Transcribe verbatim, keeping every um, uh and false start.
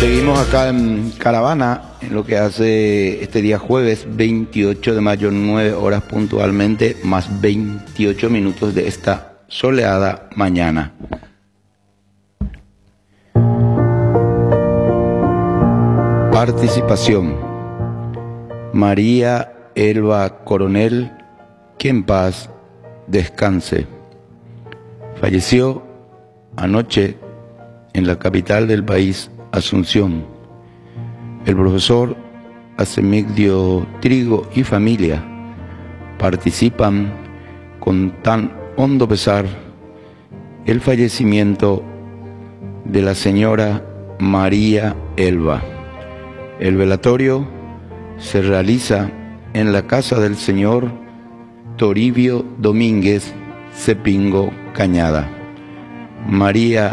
Seguimos acá en Caravana, en lo que hace este día jueves veintiocho de mayo, nueve horas puntualmente, más veintiocho minutos de esta soleada mañana. Participación: María Elba Coronel, que en paz descanse. Falleció anoche en la capital del país, Asunción. El profesor Asemigdio Trigo y familia participan con tan hondo pesar el fallecimiento de la señora María Elba. El velatorio se realiza en la casa del señor Toribio Domínguez Cepingo Cañada. María